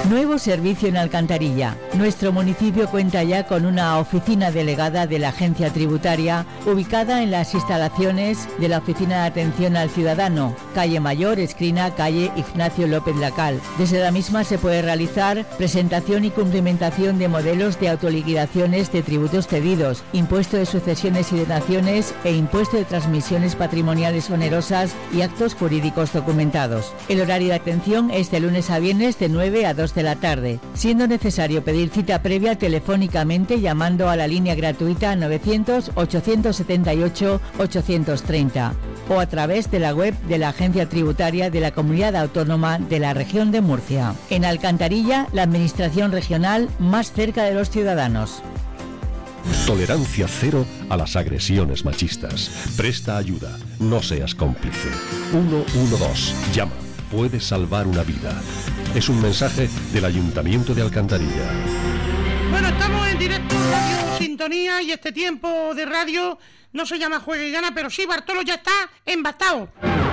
Nuevo servicio en Alcantarilla. Nuestro municipio cuenta ya con una oficina delegada de la Agencia Tributaria, ubicada en las instalaciones de la Oficina de Atención al Ciudadano, calle Mayor, esquina calle Ignacio López Lacal. Desde la misma se puede realizar presentación y cumplimentación de modelos de autoliquidaciones de tributos cedidos, impuesto de sucesiones y donaciones e impuesto de transmisiones patrimoniales onerosas y actos jurídicos documentados. El horario de atención es de lunes a viernes de 9 a 2 de la tarde, siendo necesario pedir cita previa telefónicamente llamando a la línea gratuita 900-878-830 o a través de la web de la Agencia Tributaria de la Comunidad Autónoma de la Región de Murcia. En Alcantarilla, la administración regional más cerca de los ciudadanos. Tolerancia cero a las agresiones machistas. Presta ayuda, no seas cómplice. 112, llama, puedes salvar una vida. Es un mensaje del Ayuntamiento de Alcantarilla. Bueno, estamos en directo en Radio Sintonía y este tiempo de radio no se llama Juega y Gana, pero sí, Bartolo ya está embastado.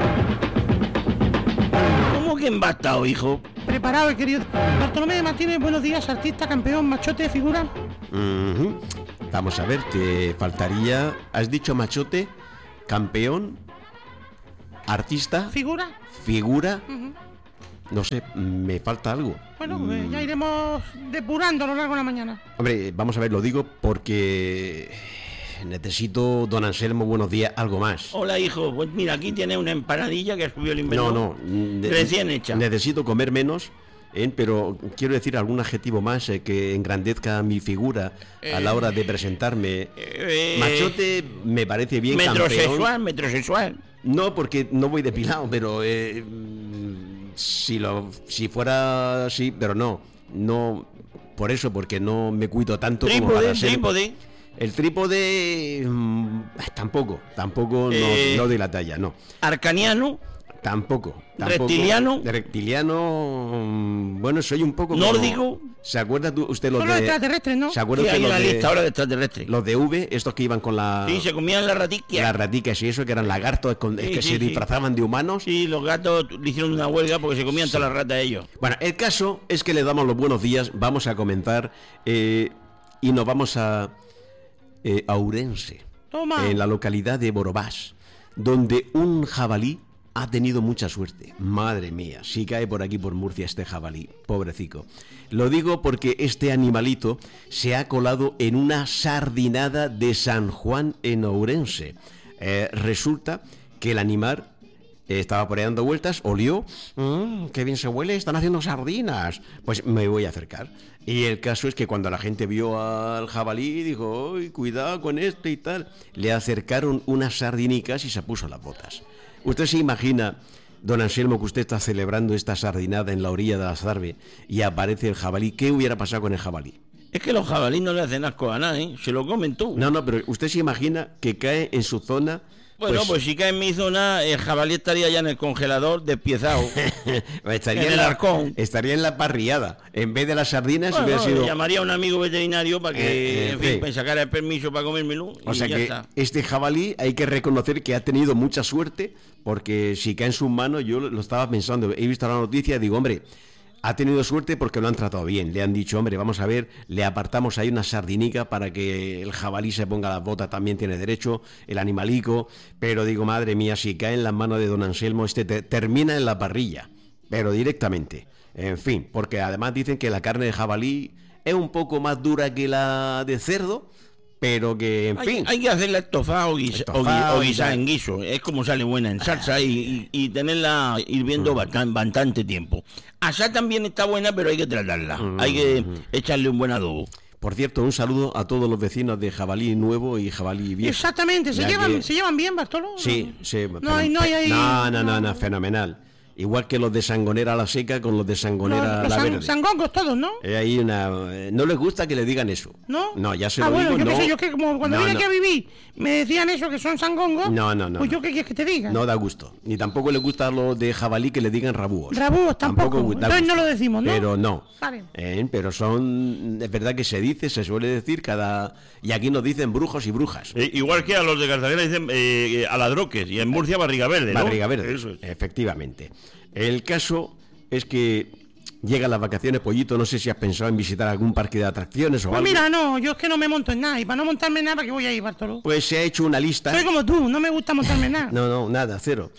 ¿Cómo que embastado, hijo? Preparado, querido. Bartolomé Martínez, buenos días, artista, campeón, machote, figura. Vamos a ver, te faltaría... ¿Has dicho machote, campeón, artista? ¿Figura? ¿Figura? No sé, me falta algo. Bueno, ya iremos depurando a lo largo de la mañana. Hombre, vamos a ver, lo digo porque necesito, don Anselmo, buenos días, algo más. Hola, hijo, pues mira, aquí tiene una empanadilla que subió el invento. No, recién hecha. Necesito comer menos, pero quiero decir algún adjetivo más que engrandezca mi figura a la hora de presentarme. Machote me parece bien, metrosexual. No, porque no voy depilado, pero... si fuera así, pero no, por eso, porque no me cuido tanto como para ser... Trípode. El trípode tampoco no doy la talla, no. Arcaniano. Tampoco. Reptiliano. Bueno, soy un poco nórdico. ¿Se acuerda usted los de extraterrestres, no? ¿Se acuerda usted los la lista ahora de extraterrestres? Los de V, estos que iban con la... Sí, se comían las ratiquias. Las ratiquias y eso, que eran lagartos se disfrazaban de humanos. Sí, los gatos le hicieron una huelga porque se comían todas las ratas de ellos. Bueno, el caso es que le damos los buenos días, vamos a comentar y nos vamos a Ourense. Toma. En la localidad de Borobás, donde un jabalí ha tenido mucha suerte. Madre mía, si cae por aquí por Murcia este jabalí, pobrecico. Lo digo porque este animalito se ha colado en una sardinada de San Juan en Ourense. Resulta que el animal estaba por ahí dando vueltas, olió, qué bien se huele, están haciendo sardinas. Pues me voy a acercar. Y el caso es que cuando la gente vio al jabalí, dijo, ¡ay, cuidado con este y tal! Le acercaron unas sardinicas y se puso las botas. ¿Usted se imagina, don Anselmo, que usted está celebrando esta sardinada en la orilla de la Zarbe y aparece el jabalí? ¿Qué hubiera pasado con el jabalí? Es que los jabalíes no le hacen asco a nadie, se lo comen tú. No, pero usted se imagina que cae en su zona... Bueno, pues si cae en mi zona, el jabalí estaría ya en el congelador, despiezado. Estaría en el arcón. Estaría en la parrillada. En vez de las sardinas, hubiera sido... llamaría a un amigo veterinario para que, me sacara el permiso para comérmelo. O sea que este jabalí hay que reconocer que ha tenido mucha suerte, porque si cae en sus manos, yo lo estaba pensando, he visto la noticia y digo, hombre... Ha tenido suerte porque lo han tratado bien. Le han dicho, hombre, vamos a ver, le apartamos ahí una sardinica para que el jabalí se ponga las botas, también tiene derecho, el animalico. Pero digo, madre mía, si cae en las manos de don Anselmo, termina en la parrilla, pero directamente. En fin, porque además dicen que la carne de jabalí es un poco más dura que la de cerdo, pero que, en fin... Hay que hacerla estofada o guisada en guiso. Es como sale buena en salsa y tenerla hirviendo bastante tiempo. Asá también está buena, pero hay que tratarla. Hay que echarle un buen adobo. Por cierto, un saludo a todos los vecinos de Jabalí Nuevo y Jabalí Viejo. Exactamente, ¿se llevan bien, Bartolo? Sí. No hay... No, fenomenal. Igual que los de Sangonera la Seca con los de Sangonera la Verde. Sangongos todos, ¿no? Hay no les gusta que le digan eso. ¿No? No, ya se lo bueno, digo. Yo que como cuando vine aquí a vivir me decían eso, que son sangongos. No. Pues yo qué quieres que te diga. No da gusto. Ni tampoco le gusta a los de Jabalí que le digan rabúos. Rabúos tampoco. Entonces no lo decimos, ¿no? Pero no. Vale. Pero es verdad que se suele decir y aquí nos dicen brujos y brujas. Igual que a los de Cartagena dicen aladroques y en Murcia barriga verde, ¿no? Barriga verde, eso es. Efectivamente. El caso es que Llegan las vacaciones, Pollito, no sé si has pensado en visitar algún parque de atracciones o Pues algo. mira, no, yo es que no me monto en nada. Y para no montarme en nada, ¿para qué voy a ir, Bartolo? Pues se ha hecho una lista. Soy como tú, no me gusta montarme en nada. No, nada, cero.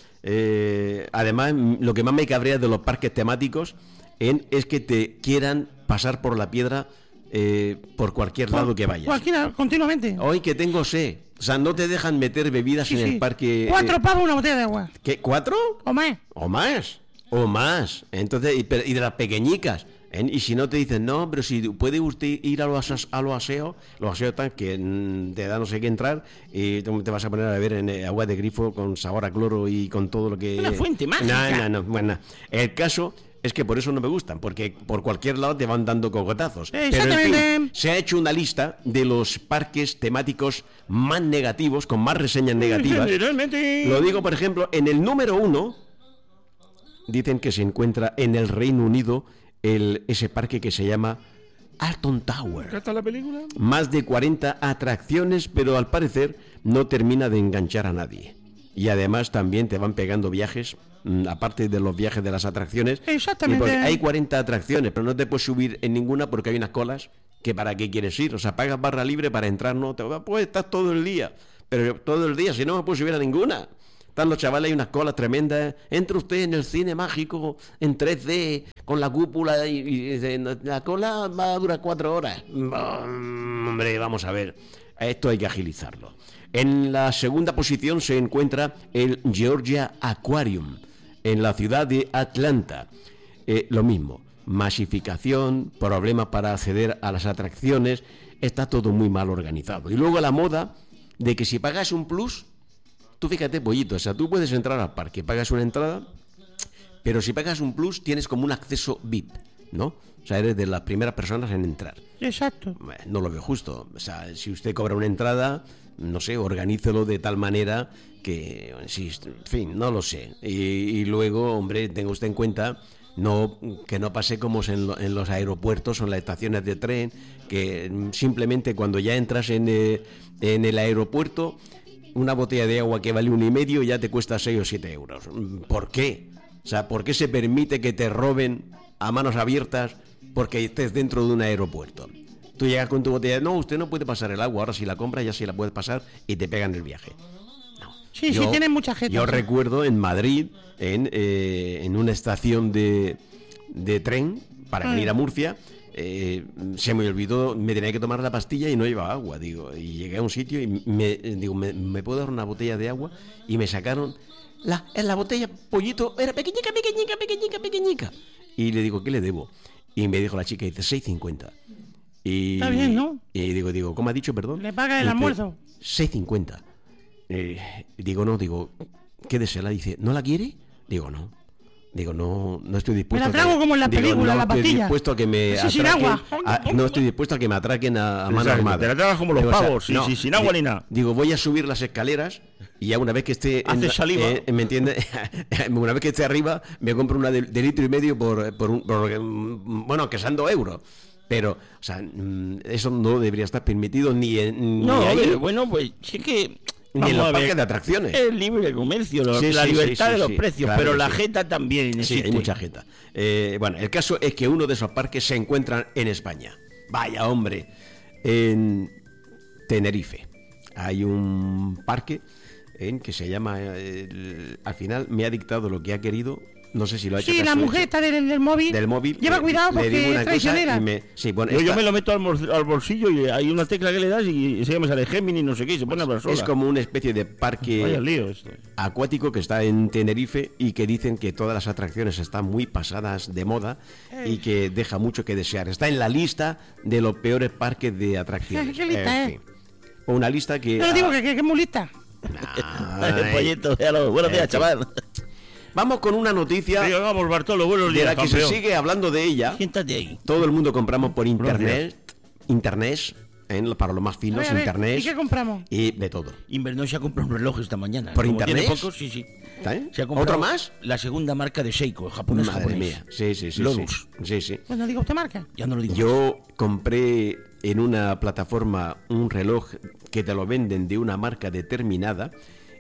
Además, lo que más me cabrea de los parques temáticos es que te quieran pasar por la piedra por cualquier lado que vayas. Cualquiera, continuamente. Hoy que tengo sed. O sea, no te dejan meter bebidas Sí, en sí. el parque. 4 pavos una botella de agua. ¿Qué? ¿4? O más. ¿O más? ¿O más? Entonces, y de las pequeñicas. Y si no te dicen, no, pero si puede usted ir a los aseos están que te da no sé qué entrar y te vas a poner a beber en agua de grifo con sabor a cloro y con todo lo que... Una fuente mágica. No, bueno, el caso es que por eso no me gustan, porque por cualquier lado te van dando cogotazos. Pero en Exactamente. fin, se ha hecho una lista de los parques temáticos más negativos, con más reseñas negativas. Generalmente. Lo digo, por ejemplo, en el número 1, dicen que se encuentra en el Reino Unido ese parque que se llama Alton Tower. ¿Qué tal la película? Más de 40 atracciones, pero al parecer no termina de enganchar a nadie. Y además también te van pegando viajes, aparte de los viajes de las atracciones. Exactamente. Y porque hay 40 atracciones, pero no te puedes subir en ninguna porque hay unas colas que para qué quieres ir. O sea, pagas barra libre para entrar, no te puedes estar todo el día. Pero todo el día, si no me puedo subir a ninguna. Están los chavales, hay unas colas tremendas. Entra usted en el cine mágico en 3D con la cúpula y la cola va a durar 4 horas. Hombre, vamos a ver. Esto hay que agilizarlo. En la segunda posición se encuentra el Georgia Aquarium, en la ciudad de Atlanta. Lo mismo, masificación, problemas para acceder a las atracciones, está todo muy mal organizado. Y luego la moda de que si pagas un plus, tú fíjate, Pollito, o sea, tú puedes entrar al parque, pagas una entrada, pero si pagas un plus tienes como un acceso VIP, ¿no? O sea, eres de las primeras personas en entrar. Exacto. No lo veo justo. O sea, si usted cobra una entrada, no sé, organícelo de tal manera que, en fin, no lo sé. Y luego, hombre, tenga usted en cuenta que no pase como en los aeropuertos o en las estaciones de tren, que simplemente cuando ya entras en el aeropuerto, una botella de agua que vale 1,5 ya te cuesta 6 o 7 euros. ¿Por qué? O sea, ¿por qué se permite que te roben a manos abiertas porque estés dentro de un aeropuerto? Tú llegas con tu botella, no, usted no puede pasar el agua, ahora si la compra ya sí la puedes pasar y te pegan el viaje. No. Sí, tienen mucha gente. Yo recuerdo en Madrid, en una estación de tren para venir a Murcia, se me olvidó, me tenía que tomar la pastilla y no llevaba agua, digo, y llegué a un sitio y ¿me puedo dar una botella de agua? Y me sacaron la botella, Pollito, era pequeñica. Y le digo, ¿qué le debo? Y me dijo la chica, dice, 6,50. Y, está bien, ¿no? Y digo, ¿cómo ha dicho, perdón? Le paga el almuerzo. 6,50. Digo, quédesela. Dice, ¿no la quiere? Digo, no. Digo, no estoy dispuesto. Me la trago como en la película, la pastilla. No estoy dispuesto a que me sí, sin agua. No estoy dispuesto a que me atraquen a mano armada. Te la tragas como los pavos, no, sin agua ni nada. Digo, voy a subir las escaleras y ya una vez que esté... Hace saliva. ¿Me entiendes? Una vez que esté arriba, me compro una de 1,5 litro bueno, que sean 2 euros. Pero, o sea, eso no debería estar permitido ni ahí. Bueno, pues sí que... Ni en los parques de atracciones. El libre comercio, la libertad de los precios, claro, pero la jeta también existe. Sí, hay mucha jeta. Bueno, el caso es que uno de esos parques se encuentra en España. Vaya, hombre. En Tenerife. Hay un parque que se llama... al final me ha dictado lo que ha querido... No sé si lo ha hecho. Sí, la mujer está del móvil. Del móvil. Lleva cuidado porque es traicionera. Yo me lo meto al bolsillo y hay una tecla que le das y se me sale Gemini, no sé qué, y se pone a hablar sola. Es como una especie de parque acuático que está en Tenerife y que dicen que todas las atracciones están muy pasadas de moda y que deja mucho que desear. Está en la lista de los peores parques de atracciones. ¿Qué lista es? Una lista que... Yo digo que es muy lista. Pollito, buenos días, chaval. Vamos con una noticia vamos, Bartolo, buenos días, de la que campeón. se sigue hablando de ella. Siéntate ahí. Todo el mundo compramos por internet, para los más finos, A ver, internet. ¿y qué compramos? Y de todo. Invernó se ha comprado un reloj esta mañana. ¿Por Como internet? Tiene pocos, sí. Se ha comprado ¿Otro más? La segunda marca de Seiko, japonés. Madre mía. Sí. Lotus. Sí. Pues no diga usted marca. Ya no lo digo. Yo compré en una plataforma un reloj que te lo venden de una marca determinada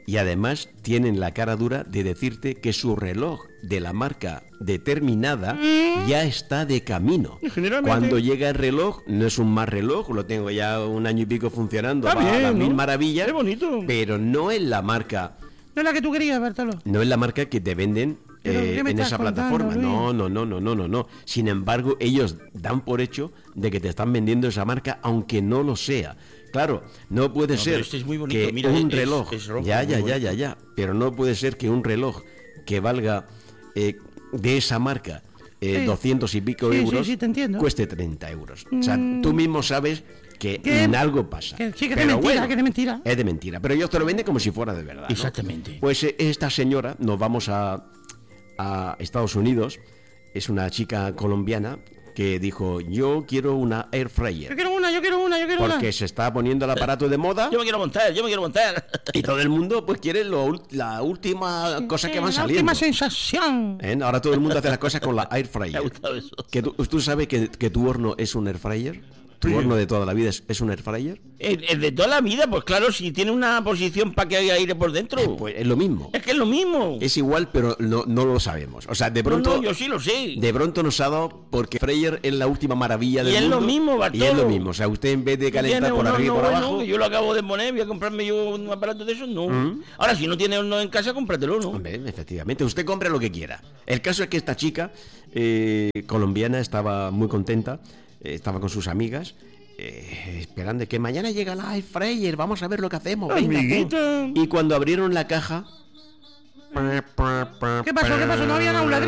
Y además tienen la cara dura de decirte que su reloj de la marca determinada ya está de camino. Generalmente. Cuando llega el reloj, no es un más reloj, lo tengo ya 1 año y pico funcionando, Está va a bien, las ¿no? mil maravillas. Qué bonito. Pero no es la marca, No es la que tú querías, Bartolo. no es la marca que te venden Pero, ¿qué me en estás esa contando, plataforma. Luis? No. Sin embargo, ellos dan por hecho de que te están vendiendo esa marca, aunque no lo sea. Claro, no puede No, pero ser este es muy bonito, que mira, un es reloj, rojo, ya, muy bonito. pero no puede ser que un reloj que valga de esa marca 200 y pico Sí, euros sí, te entiendo. cueste 30 euros. O sea, tú mismo sabes que ¿Qué? en algo pasa. Que sí, que es de Pero mentira, que es de mentira. Es de mentira, pero ellos te lo venden como si fuera de verdad, ¿no? Exactamente. Pues esta señora, nos vamos a Estados Unidos, es una chica colombiana que dijo, yo quiero una air fryer. Yo quiero una. Porque se está poniendo el aparato de moda Yo me quiero montar. y todo el mundo pues quiere la última cosa que van La saliendo. última sensación. Ahora todo el mundo hace las cosas con la air Me ha fryer. gustado eso. Que tú sabes que tu horno es un air fryer. Tu horno de toda la vida es un air fryer. El de toda la vida, pues claro, si tiene una posición para que haya aire por dentro. Pues es lo mismo. Es que es lo mismo. Es igual, pero no lo sabemos. O sea, de pronto. No, yo sí lo sé. De pronto nos ha dado porque Fryer es la última maravilla del Y es mundo. lo mismo, Y Bartolo. es lo mismo. O sea, usted en vez de calentar ¿Tiene por un arriba y horno por bueno? abajo. Que yo lo acabo de poner, voy a comprarme yo un aparato de esos, no. Ahora, si no tiene horno en casa, cómpratelo, ¿no? Hombre, efectivamente, usted compre lo que quiera. El caso es que esta chica colombiana estaba muy contenta, estaba con sus amigas, esperando que mañana llega la air fryer, vamos a ver lo que hacemos. Venga, Amiguita. y cuando abrieron la caja... ¿Qué pasó? ¿No había un ladrillo?